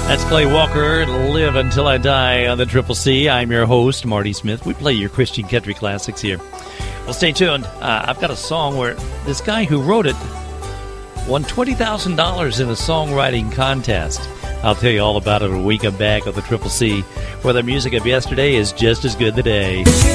That's Clay Walker, Live Until I Die on the Triple C. I'm your host, Marty Smith. We play your Christian country classics here. Well, stay tuned. I've got a song where this guy who wrote it won $20,000 in a songwriting contest. I'll tell you all about it when we come back on the Triple C, where the music of yesterday is just as good today.